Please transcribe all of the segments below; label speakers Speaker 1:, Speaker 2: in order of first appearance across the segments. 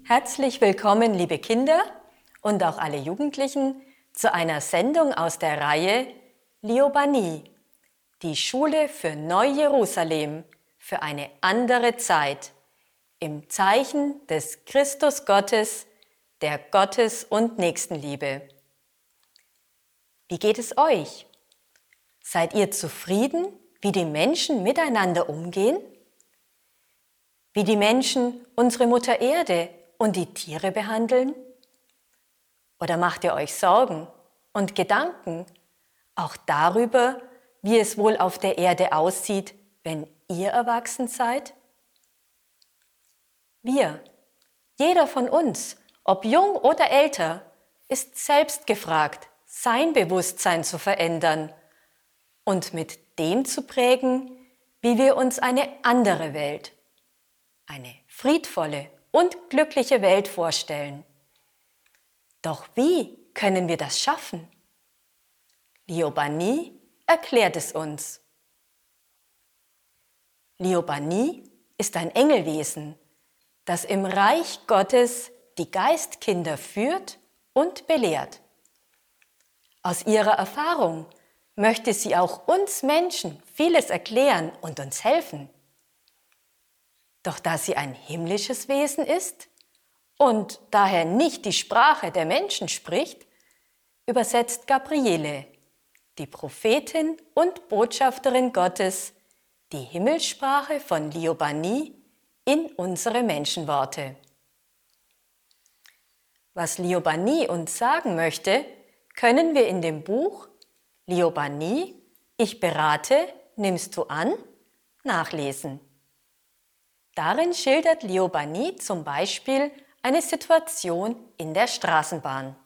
Speaker 1: Herzlich willkommen, liebe Kinder und auch alle Jugendlichen, zu einer Sendung aus der Reihe Liobani, die Schule für Neu-Jerusalem für eine andere Zeit, im Zeichen des Christus Gottes, der Gottes- und Nächstenliebe. Wie geht es euch? Seid ihr zufrieden, wie die Menschen miteinander umgehen? Wie die Menschen unsere Mutter Erde und die Tiere behandeln? Oder macht ihr euch Sorgen und Gedanken auch darüber, wie es wohl auf der Erde aussieht, wenn ihr erwachsen seid? Wir, jeder von uns, ob jung oder älter, ist selbst gefragt, sein Bewusstsein zu verändern und mit dem zu prägen, wie wir uns eine andere Welt, eine friedvolle und glückliche Welt vorstellen. Doch wie können wir das schaffen? Liobani erklärt es uns. Liobani ist ein Engelwesen, das im Reich Gottes die Geistkinder führt und belehrt. Aus ihrer Erfahrung möchte sie auch uns Menschen vieles erklären und uns helfen. Doch da sie ein himmlisches Wesen ist und daher nicht die Sprache der Menschen spricht, übersetzt Gabriele, die Prophetin und Botschafterin Gottes, die Himmelssprache von Liobani in unsere Menschenworte. Was Liobani uns sagen möchte, können wir in dem Buch Liobani, ich berate, nimmst du an, nachlesen. Darin schildert Liobani zum Beispiel eine Situation in der Straßenbahn.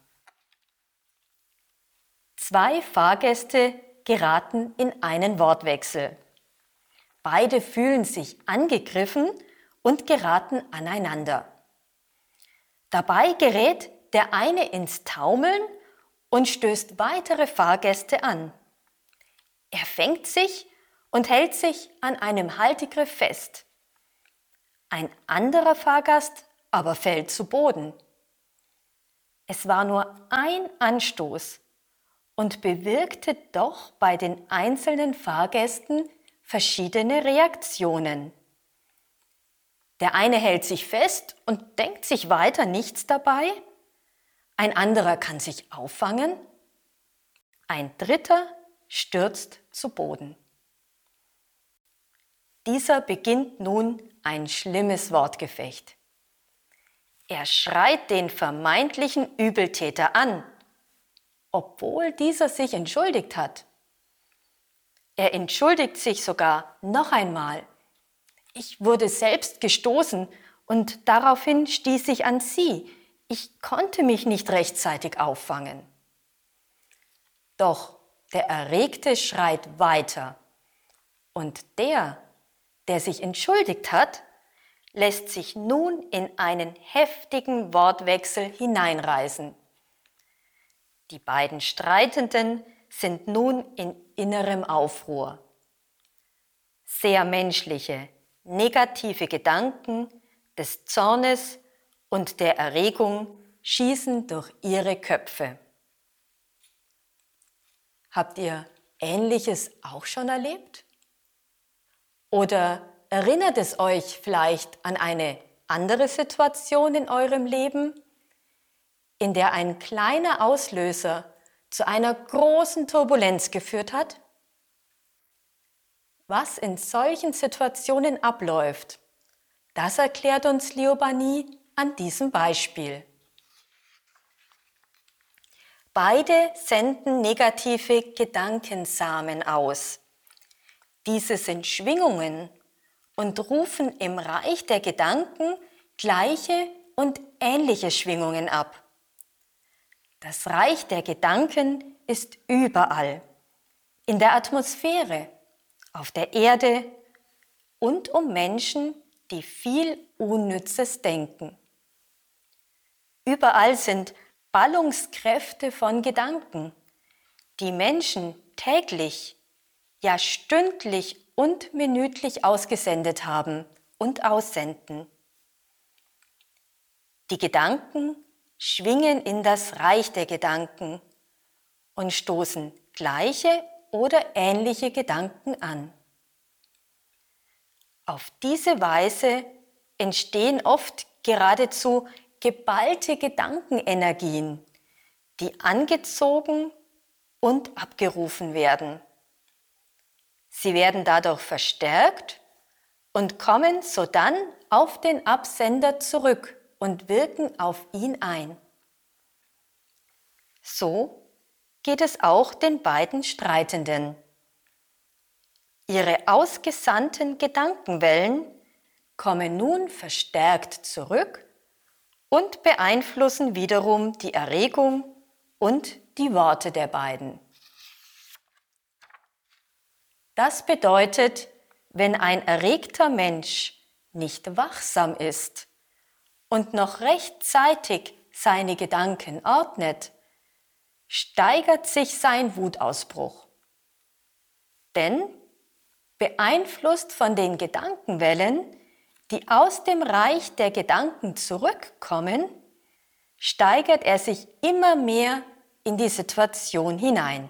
Speaker 1: 2 Fahrgäste geraten in einen Wortwechsel. Beide fühlen sich angegriffen und geraten aneinander. Dabei gerät der eine ins Taumeln und stößt weitere Fahrgäste an. Er fängt sich und hält sich an einem Haltegriff fest. Ein anderer Fahrgast aber fällt zu Boden. Es war nur ein Anstoß und bewirkte doch bei den einzelnen Fahrgästen verschiedene Reaktionen. Der eine hält sich fest und denkt sich weiter nichts dabei. Ein anderer kann sich auffangen. Ein dritter stürzt zu Boden. Dieser beginnt nun ein schlimmes Wortgefecht. Er schreit den vermeintlichen Übeltäter an, obwohl dieser sich entschuldigt hat. Er entschuldigt sich sogar noch einmal. Ich wurde selbst gestoßen und daraufhin stieß ich an Sie. Ich konnte mich nicht rechtzeitig auffangen. Doch der Erregte schreit weiter und der sich entschuldigt hat, lässt sich nun in einen heftigen Wortwechsel hineinreißen. Die beiden Streitenden sind nun in innerem Aufruhr. Sehr menschliche, negative Gedanken des Zornes und der Erregung schießen durch ihre Köpfe. Habt ihr Ähnliches auch schon erlebt? Oder erinnert es euch vielleicht an eine andere Situation in eurem Leben, in der ein kleiner Auslöser zu einer großen Turbulenz geführt hat? Was in solchen Situationen abläuft, das erklärt uns Liobani an diesem Beispiel. Beide senden negative Gedankensamen aus. Diese sind Schwingungen und rufen im Reich der Gedanken gleiche und ähnliche Schwingungen ab. Das Reich der Gedanken ist überall, in der Atmosphäre, auf der Erde und um Menschen, die viel Unnützes denken. Überall sind Ballungskräfte von Gedanken, die Menschen täglich, ja stündlich und minütlich ausgesendet haben und aussenden. Die Gedanken schwingen in das Reich der Gedanken und stoßen gleiche oder ähnliche Gedanken an. Auf diese Weise entstehen oft geradezu geballte Gedankenenergien, die angezogen und abgerufen werden. Sie werden dadurch verstärkt und kommen sodann auf den Absender zurück und wirken auf ihn ein. So geht es auch den beiden Streitenden. Ihre ausgesandten Gedankenwellen kommen nun verstärkt zurück und beeinflussen wiederum die Erregung und die Worte der beiden. Das bedeutet, wenn ein erregter Mensch nicht wachsam ist und noch rechtzeitig seine Gedanken ordnet, steigert sich sein Wutausbruch. Denn beeinflusst von den Gedankenwellen, die aus dem Reich der Gedanken zurückkommen, steigert er sich immer mehr in die Situation hinein.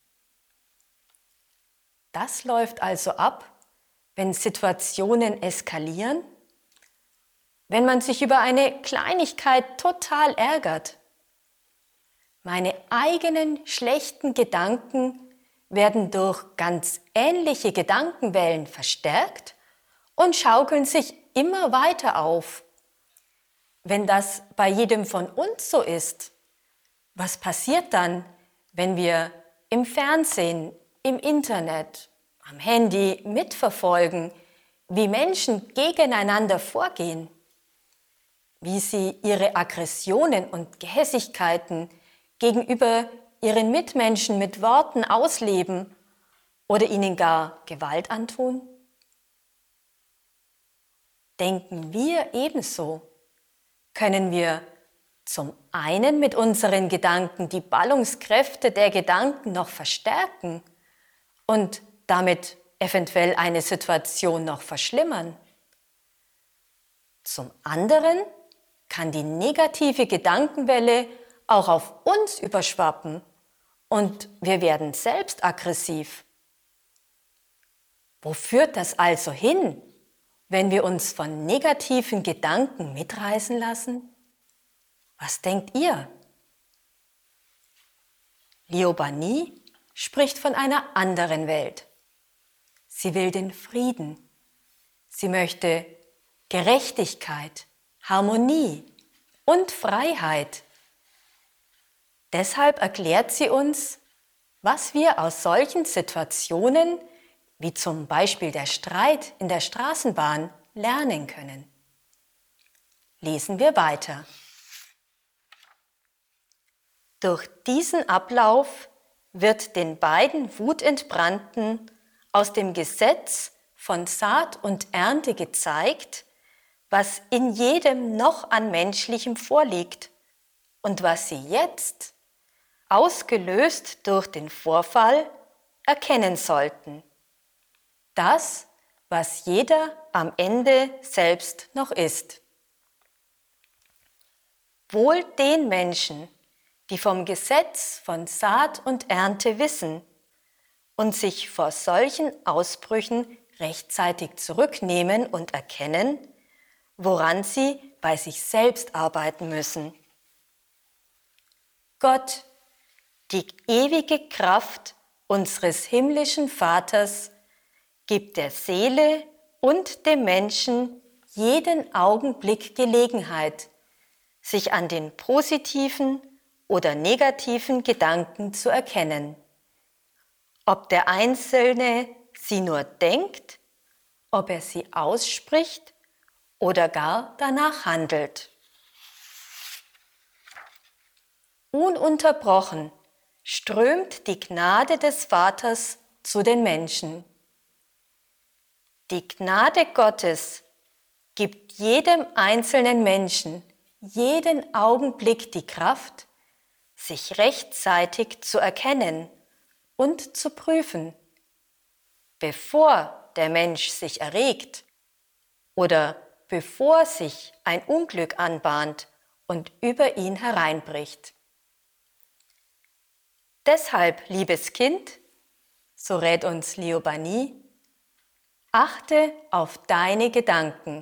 Speaker 1: Das läuft also ab, wenn Situationen eskalieren, wenn man sich über eine Kleinigkeit total ärgert. Meine eigenen schlechten Gedanken werden durch ganz ähnliche Gedankenwellen verstärkt und schaukeln sich immer weiter auf. Wenn das bei jedem von uns so ist, was passiert dann, wenn wir im Fernsehen, im Internet, am Handy mitverfolgen, wie Menschen gegeneinander vorgehen, wie sie ihre Aggressionen und Gehässigkeiten gegenüber ihren Mitmenschen mit Worten ausleben oder ihnen gar Gewalt antun? Denken wir ebenso, können wir zum einen mit unseren Gedanken die Ballungskräfte der Gedanken noch verstärken und damit eventuell eine Situation noch verschlimmern. Zum anderen kann die negative Gedankenwelle auch auf uns überschwappen und wir werden selbst aggressiv. Wo führt das also hin, wenn wir uns von negativen Gedanken mitreißen lassen? Was denkt ihr? Liobani spricht von einer anderen Welt. Sie will den Frieden. Sie möchte Gerechtigkeit, Harmonie und Freiheit. Deshalb erklärt sie uns, was wir aus solchen Situationen, wie zum Beispiel der Streit in der Straßenbahn, lernen können. Lesen wir weiter. Durch diesen Ablauf wird den beiden Wutentbrannten aus dem Gesetz von Saat und Ernte gezeigt, was in jedem noch an Menschlichem vorliegt und was sie jetzt, ausgelöst durch den Vorfall, erkennen sollten. Das, was jeder am Ende selbst noch ist. Wohl den Menschen, die vom Gesetz von Saat und Ernte wissen und sich vor solchen Ausbrüchen rechtzeitig zurücknehmen und erkennen, woran sie bei sich selbst arbeiten müssen. Gott, die ewige Kraft unseres himmlischen Vaters, gibt der Seele und dem Menschen jeden Augenblick Gelegenheit, sich an den positiven oder negativen Gedanken zu erkennen. Ob der Einzelne sie nur denkt, ob er sie ausspricht oder gar danach handelt. Ununterbrochen strömt die Gnade des Vaters zu den Menschen. Die Gnade Gottes gibt jedem einzelnen Menschen jeden Augenblick die Kraft, sich rechtzeitig zu erkennen und zu prüfen, bevor der Mensch sich erregt oder bevor sich ein Unglück anbahnt und über ihn hereinbricht. Deshalb, liebes Kind, so rät uns Liobani, achte auf deine Gedanken.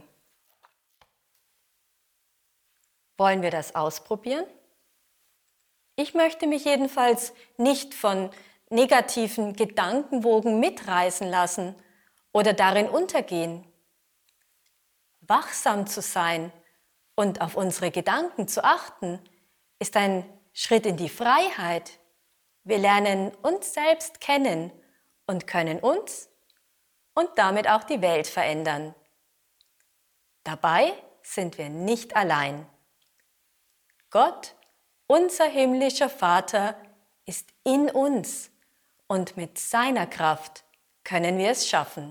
Speaker 1: Wollen wir das ausprobieren? Ich möchte mich jedenfalls nicht von negativen Gedankenwogen mitreißen lassen oder darin untergehen. Wachsam zu sein und auf unsere Gedanken zu achten, ist ein Schritt in die Freiheit. Wir lernen uns selbst kennen und können uns und damit auch die Welt verändern. Dabei sind wir nicht allein. Gott, unser himmlischer Vater, ist in uns und mit seiner Kraft können wir es schaffen.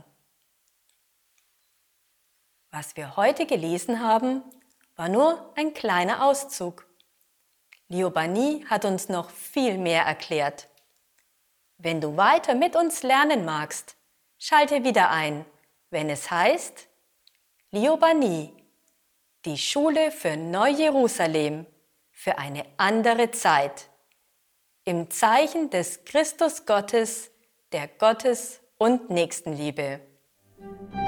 Speaker 1: Was wir heute gelesen haben, war nur ein kleiner Auszug. Liobani hat uns noch viel mehr erklärt. Wenn du weiter mit uns lernen magst, schalte wieder ein, wenn es heißt Liobani, die Schule für Neu-Jerusalem, für eine andere Zeit, im Zeichen des Christus Gottes, der Gottes- und Nächstenliebe.